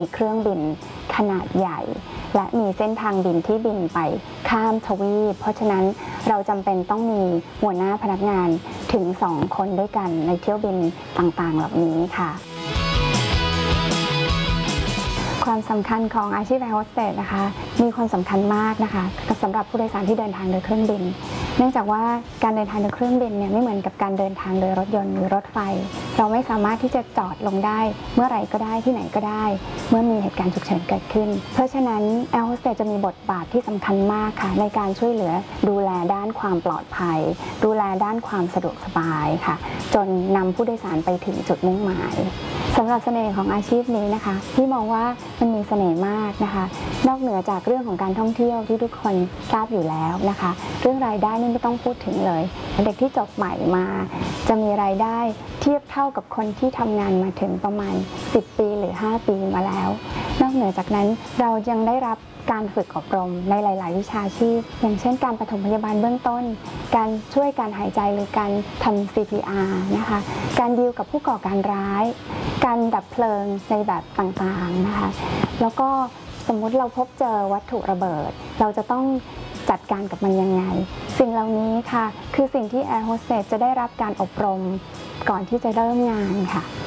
มีเครื่องบินขนาดใหญ่และมีเส้นทางบินที่บินไปข้ามทวีปเพราะฉะนั้นเราจำเป็นต้องมีหัวหน้าพนักงานถึง2 คนด้วยกันในเที่ยวบินต่างๆเหล่านี้ค่ะความสำคัญของอาชีพแอร์โฮสเตสนะคะมีความสำคัญมากนะคะสำหรับผู้โดยสารที่เดินทางโดยเครื่องบินเนื่องจากว่าการเดินทางโดยเครื่องบินเนี่ยไม่เหมือนกับการเดินทางโดยรถยนต์หรือรถไฟเราไม่สามารถที่จะจอดลงได้เมื่อไหร่ก็ได้ที่ไหนก็ได้เมื่อมีเหตุการณ์ฉุกเฉินเกิดขึ้นเพราะฉะนั้นแอร์โฮสเตสจะมีบทบาทที่สำคัญมากค่ะในการช่วยเหลือดูแลด้านความปลอดภัยดูแลด้านความสะดวกสบายค่ะจนนำผู้โดยสารไปถึงจุดมุ่งหมายสำหรับเสน่ห์ของอาชีพนี้นะคะพี่มองว่ามันมีเสน่ห์มากนะคะนอกเหนือจากเรื่องของการท่องเที่ยวที่ทุกคนทราบอยู่แล้วนะคะเรื่องรายได้นี่ไม่ต้องพูดถึงเลยเด็กที่จบใหม่มาจะมีรายได้เทียบเท่ากับคนที่ทำงานมาถึงประมาณ10 ปีหรือ5 ปีมาแล้วนอกเหนือจากนั้นเรายังได้รับการฝึกอบรมในหลายๆวิชาชีพอย่างเช่นการปฐมพยาบาลเบื้องต้นการช่วยการหายใจหรือการทำ CPR นะคะการดีลกับผู้ก่อการร้ายการดับเพลิงในแบบต่างๆนะคะแล้วก็สมมุติเราพบเจอวัตถุระเบิดเราจะต้องจัดการกับมันยังไงสิ่งเหล่านี้ค่ะคือสิ่งที่แอร์โฮสเตสจะได้รับการอบรมก่อนที่จะเริ่มงานค่ะ